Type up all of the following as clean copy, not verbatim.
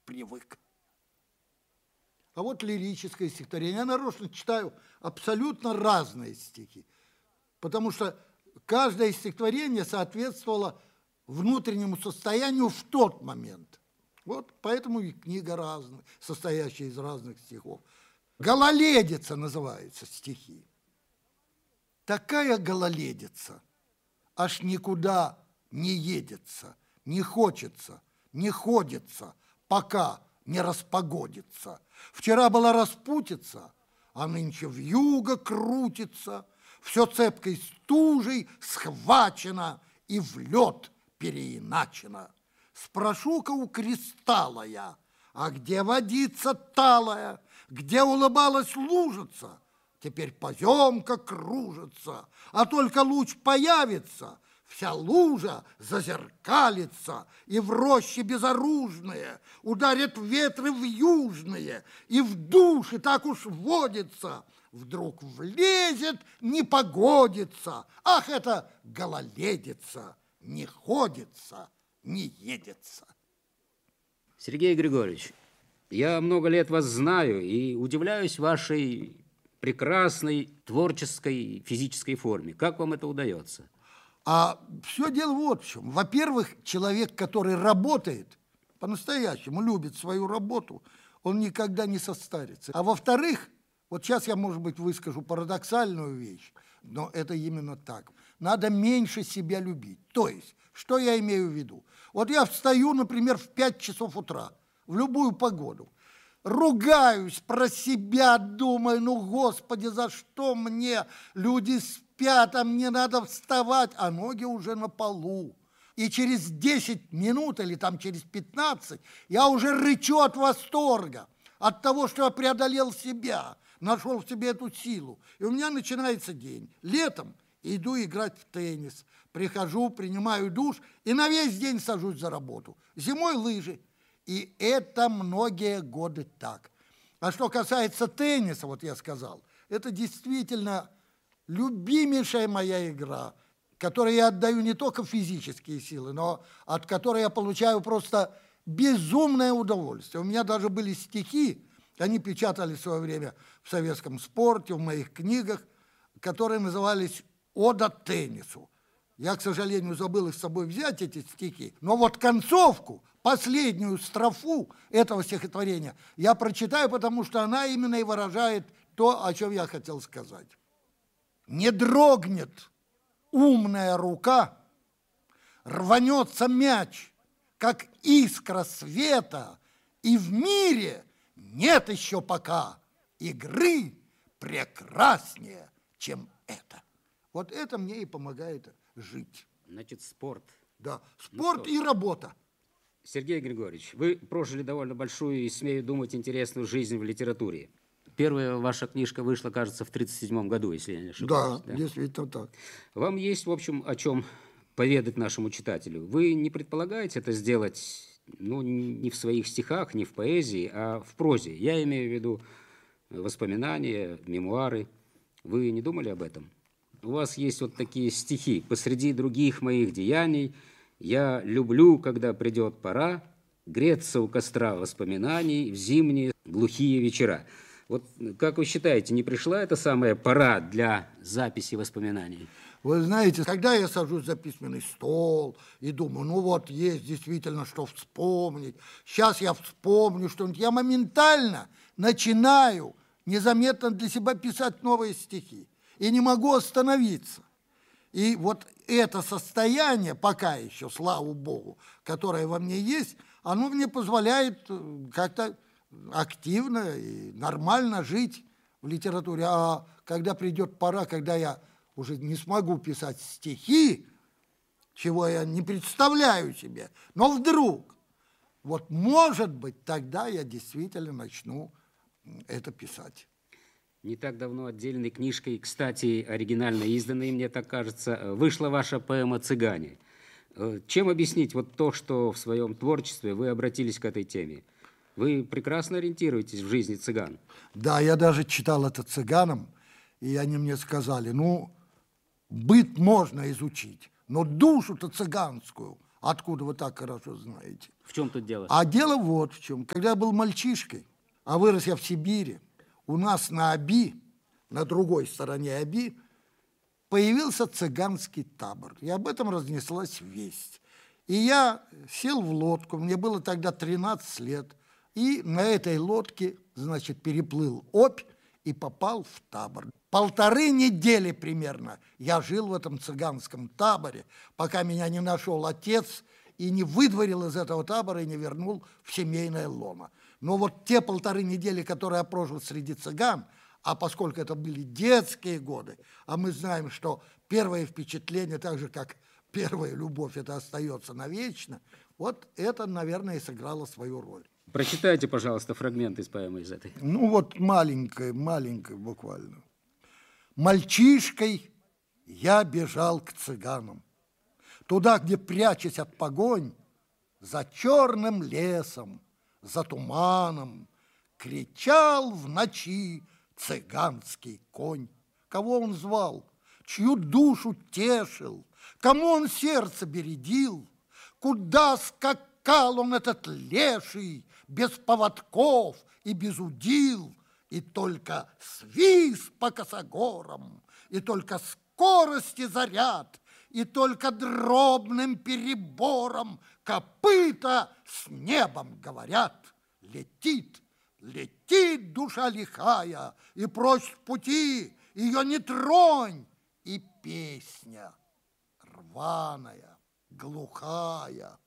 привык. А вот лирическое стихотворение. Я нарочно читаю абсолютно разные стихи, потому что каждое стихотворение соответствовало внутреннему состоянию в тот момент. Вот поэтому и книга разная, состоящая из разных стихов. «Гололедица» называются стихи. Такая гололедица, аж никуда не едется, не хочется, не ходится, пока не распогодится. Вчера была распутица, а нынче вьюга крутится, все цепкой стужей схвачено и в лед переиначено. Спрошу-ка у кристалла я, а где водица талая, где улыбалась лужица? Теперь поземка кружится, а только луч появится, вся лужа зазеркалится, и в роще безоружные ударят ветры в южные, и в души так уж водится, вдруг влезет, не погодится. Ах, это гололедица, не ходится, не едется. Сергей Григорьевич, я много лет вас знаю и удивляюсь вашей прекрасной творческой физической форме. Как вам это удается? А все дело вот в чем. Во-первых, человек, который работает, по-настоящему любит свою работу, он никогда не состарится. А во-вторых, вот сейчас я, может быть, выскажу парадоксальную вещь, но это именно так. Надо меньше себя любить. То есть, что я имею в виду? Вот я встаю, например, в 5 часов утра, в любую погоду, ругаюсь про себя, думаю, ну, Господи, за что мне? Люди спят, а мне надо вставать, а ноги уже на полу. И через 10 минут или там через 15 я уже рычу от восторга, от того, что я преодолел себя, нашел в себе эту силу. И у меня начинается день. Летом иду играть в теннис, прихожу, принимаю душ и на весь день сажусь за работу. Зимой лыжи. И это многие годы так. А что касается тенниса, вот я сказал, это действительно любимейшая моя игра, которой я отдаю не только физические силы, но от которой я получаю просто безумное удовольствие. У меня даже были стихи, они печатали в свое время в советском спорте, в моих книгах, которые назывались «Ода теннису». Я, к сожалению, забыл их с собой взять, эти стихи, но вот концовку, последнюю строфу этого стихотворения я прочитаю, потому что она именно и выражает то, о чем я хотел сказать. Не дрогнет умная рука, рванется мяч, как искра света, и в мире нет еще пока игры прекраснее, чем это. Вот это мне и помогает жить. Значит, спорт. Да, спорт и работа. Сергей Григорьевич, вы прожили довольно большую и, смею думать, интересную жизнь в литературе. Первая ваша книжка вышла, кажется, в 1937 году, если я не ошибаюсь. Да, действительно так. Вам есть, в общем, о чем поведать нашему читателю. Вы не предполагаете это сделать, ну, не в своих стихах, не в поэзии, а в прозе? Я имею в виду воспоминания, мемуары. Вы не думали об этом? У вас есть вот такие стихи. «Посреди других моих деяний я люблю, когда придет пора, греться у костра воспоминаний в зимние глухие вечера». Вот как вы считаете, не пришла эта самая пора для записи воспоминаний? Вы знаете, когда я сажусь за письменный стол и думаю, ну вот есть действительно что вспомнить, сейчас я вспомню что-нибудь, я моментально начинаю незаметно для себя писать новые стихи. И не могу остановиться. И вот это состояние, пока еще, слава Богу, которое во мне есть, оно мне позволяет как-то активно и нормально жить в литературе. А когда придет пора, когда я уже не смогу писать стихи, чего я не представляю себе, но вдруг, вот может быть, тогда я действительно начну это писать. Не так давно отдельной книжкой, кстати, оригинально изданной, мне так кажется, вышла ваша поэма «Цыгане». Чем объяснить вот то, что в своем творчестве вы обратились к этой теме? Вы прекрасно ориентируетесь в жизни цыган. Да, я даже читал это цыганам, и они мне сказали, ну, быт можно изучить, но душу-то цыганскую, откуда вы так хорошо знаете? В чем тут дело? А дело вот в чем. Когда я был мальчишкой, а вырос я в Сибири, у нас на Оби, на другой стороне Оби, появился цыганский табор. И об этом разнеслась весть. И я сел в лодку, мне было тогда 13 лет, и на этой лодке, значит, переплыл Обь и попал в табор. 1,5 недели примерно я жил в этом цыганском таборе, пока меня не нашел отец и не выдворил из этого табора и не вернул в семейное лоно. Но вот те 1,5 недели, которые я прожил среди цыган, а поскольку это были детские годы, а мы знаем, что первое впечатление, так же, как первая любовь, это остается навечно, вот это, наверное, и сыграло свою роль. Прочитайте, пожалуйста, фрагмент из поэмы из этой. Ну вот маленькая буквально. «Мальчишкой я бежал к цыганам, туда, где, прячась от погонь, за черным лесом, за туманом, кричал в ночи цыганский конь. Кого он звал, чью душу тешил, кому он сердце бередил, куда скакал он, этот леший, без поводков и без удил, и только свист по косогорам, и только скорость и заряд, и только дробным перебором копыта с небом говорят. Летит, летит душа лихая, и прочь в пути, ее не тронь, и песня рваная, глухая,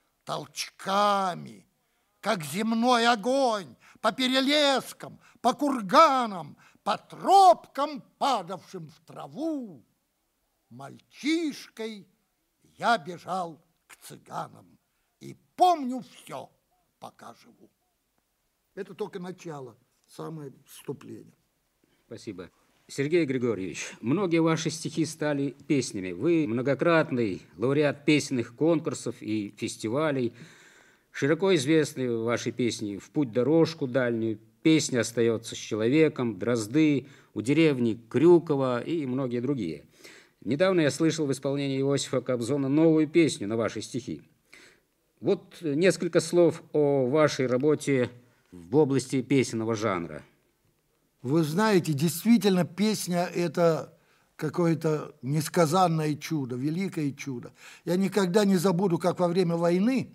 толчками, как земной огонь, по перелескам, по курганам, по тропкам, падавшим в траву. Мальчишкой я бежал к цыганам и помню все, пока живу. Это только начало, самое вступление. Спасибо. Сергей Григорьевич, многие ваши стихи стали песнями. Вы многократный лауреат песенных конкурсов и фестивалей. Широко известны ваши песни «В путь дорожку дальнюю», «Песня остается с человеком», «Дрозды», «У деревни Крюкова» и многие другие. Недавно я слышал в исполнении Иосифа Кобзона новую песню на ваши стихи. Вот несколько слов о вашей работе в области песенного жанра. Вы знаете, действительно, песня – это какое-то несказанное чудо, великое чудо. Я никогда не забуду, как во время войны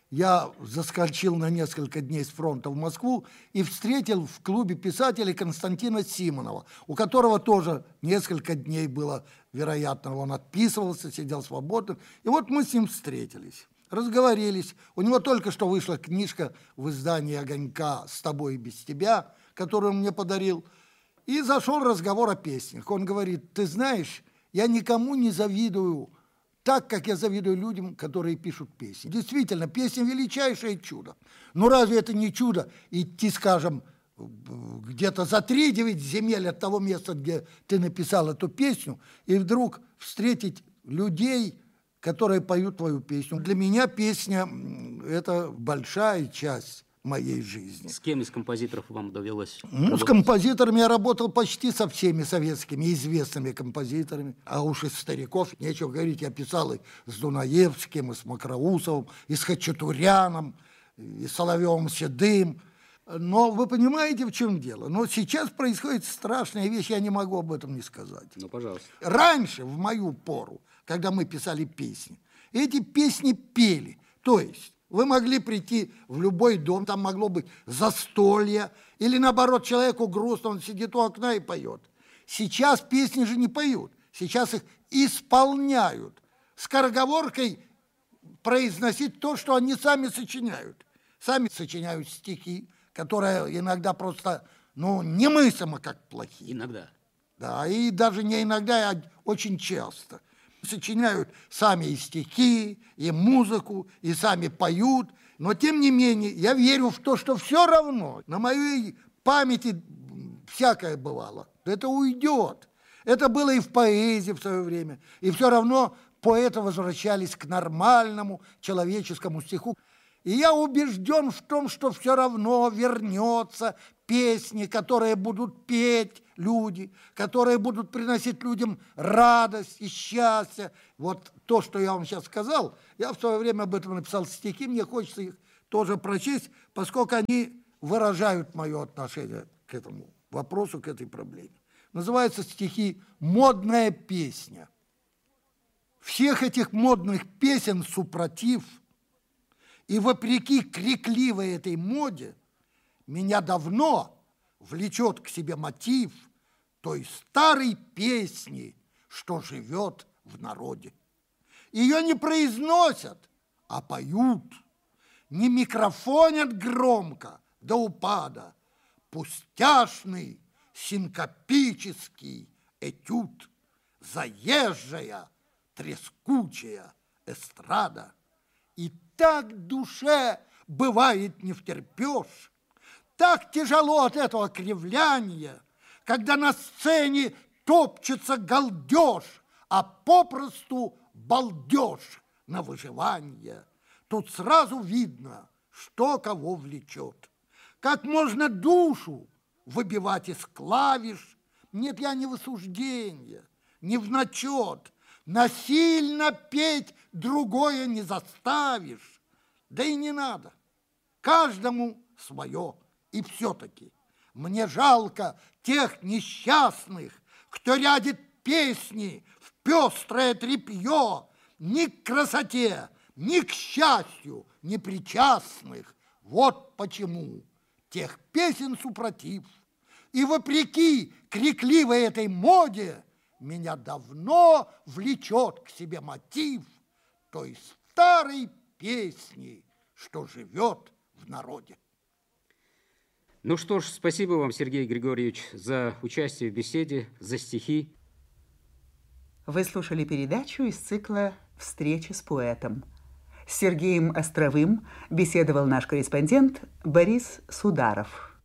я заскочил на несколько дней с фронта в Москву и встретил в клубе писателей Константина Симонова, у которого тоже несколько дней было, вероятно, он отписывался, сидел свободно. И вот мы с ним встретились, разговорились. У него только что вышла книжка в издании «Огонька» «С тобой и без тебя», которую он мне подарил. И зашел разговор о песнях. Он говорит: ты знаешь, я никому не завидую так, как я завидую людям, которые пишут песни. Действительно, песня – величайшее чудо. Но разве это не чудо идти, скажем, где-то за 3-9 земель от того места, где ты написал эту песню, и вдруг встретить людей, которые поют твою песню? Для меня песня – это большая часть моей жизни. С кем из композиторов вам довелось? С композиторами я работал почти со всеми советскими известными композиторами. А уж из стариков, нечего говорить, я писал и с Дунаевским, и с Макроусовым, и с Хачатуряном, и с Соловьевым Седым. Но вы понимаете, в чем дело? Но сейчас происходит страшная вещь, я не могу об этом не сказать. Ну, пожалуйста. Раньше, в мою пору, когда мы писали песни, эти песни пели. То есть вы могли прийти в любой дом, там могло быть застолье, или наоборот, человеку грустно, он сидит у окна и поет. Сейчас песни же не поют, сейчас их исполняют. Скороговоркой произносить то, что они сами сочиняют. Сами сочиняют стихи, которые иногда просто, немыслимо как плохие. Иногда. Да, и даже не иногда, а очень часто. Сочиняют сами и стихи, и музыку, и сами поют. Но, тем не менее, я верю в то, что все равно на моей памяти всякое бывало. Это уйдет. Это было и в поэзии в свое время. И все равно поэты возвращались к нормальному человеческому стиху. И я убежден в том, что все равно вернется песни, которые будут петь люди, которые будут приносить людям радость и счастье. Вот то, что я вам сейчас сказал, я в свое время об этом написал стихи, мне хочется их тоже прочесть, поскольку они выражают мое отношение к этому вопросу, к этой проблеме. Называются стихи «Модная песня». Всех этих модных песен супротив, и вопреки крикливой этой моде меня давно влечет к себе мотив той старой песни, что живет в народе. Ее не произносят, а поют, не микрофонят громко до упада, пустяшный синкопический этюд, заезжая трескучая эстрада. И так душе бывает не втерпешь, так тяжело от этого кривляния, когда на сцене топчется галдеж, а попросту балдеж на выживание. Тут сразу видно, что кого влечет. Как можно душу выбивать из клавиш? Нет, я не в осуждение, не в начет. Насильно петь другое не заставишь. Да и не надо. Каждому свое. И все-таки мне жалко тех несчастных, кто рядит песни в пестрое тряпье, ни к красоте, ни к счастью не причастных. Вот почему тех песен супротив. И вопреки крикливой этой моде меня давно влечет к себе мотив той старой песни, что живет в народе. Ну что ж, спасибо вам, Сергей Григорьевич, за участие в беседе, за стихи. Вы слушали передачу из цикла «Встреча с поэтом». С Сергеем Островым беседовал наш корреспондент Борис Сударов.